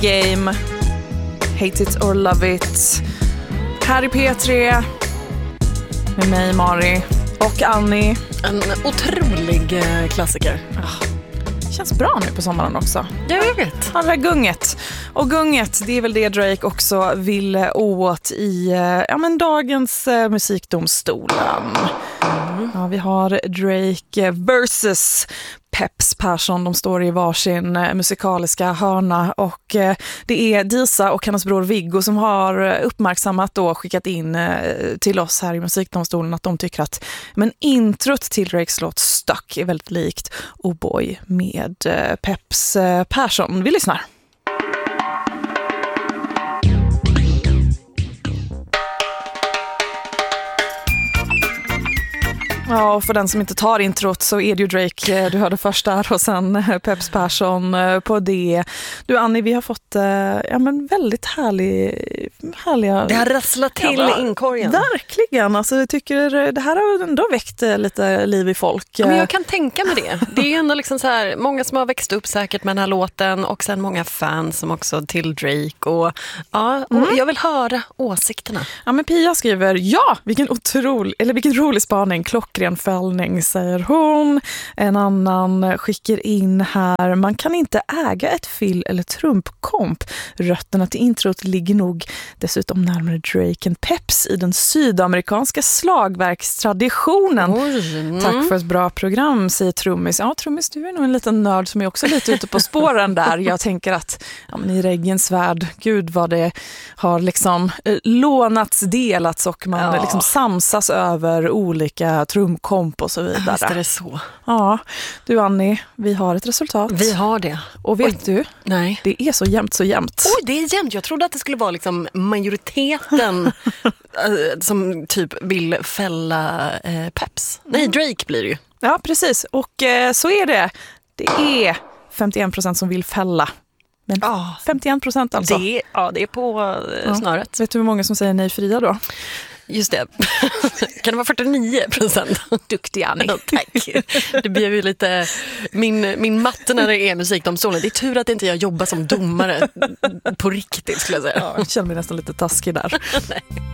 Game, Hate It or Love It. Här i P3 med mig, Mari, och Annie. En otrolig klassiker. Känns bra nu på sommaren också. Jag vet. Allra gunget. Och gunget, det är väl det Drake också vill åt i dagens musikdomstolen. Ja, vi har Drake versus Peps Persson. De står i varsin musikaliska hörna, och det är Disa och hennes bror Viggo som har uppmärksammat och skickat in till oss här i musikdomstolen att de tycker att introt till Drakes låt Stuck är väldigt likt Oh Boy med Peps Persson. Vi lyssnar. Ja, och för den som inte tar introt så är det ju Drake du hörde först där, och sen Peps Persson på det. Du, Annie, vi har fått väldigt härliga... Det har rasslat till i inkorgen. Verkligen, alltså jag tycker det här har ändå väckt lite liv i folk. Men jag kan tänka mig det. Det är ju ändå liksom så här, många som har växt upp säkert med den här låten, och sen många fans som också till Drake, och jag vill höra åsikterna. Ja, men Pia skriver, vilken rolig spaning, klockren fällning, säger hon. En annan skickar in här, man kan inte äga ett fill- eller trumpkomp. Rötterna till introt ligger nog dessutom närmare Drake än Peps i den sydamerikanska slagverkstraditionen. Tack för ett bra program, säger Trummis. Ja, Trummis, du är nog en liten nörd som är också lite ute på spåren där. Jag tänker att i reggens värld, gud vad det har liksom lånats, delats, och man liksom samsas över olika trumkomp och så vidare. Visst är det så. Ja, du Annie, vi har ett resultat. Vi har det. Och vet du? Nej. Det är så jämnt. Oj, det är jämnt. Jag trodde att det skulle vara liksom majoriteten som typ vill fälla Peps. Nej, Drake blir det ju. Ja, precis. Och så är det. Det är 51% som vill fälla. Men 51% alltså. Det är på snöret. Vet du hur många som säger nej fria då? Just det. Kan det vara 49%? Duktig Annie. Tack. Det blir ju lite min matte när det är musikdomstolen. Det är tur att inte jag jobbar som domare på riktigt, skulle jag säga. Jag känner mig nästan lite taskig där. Nej.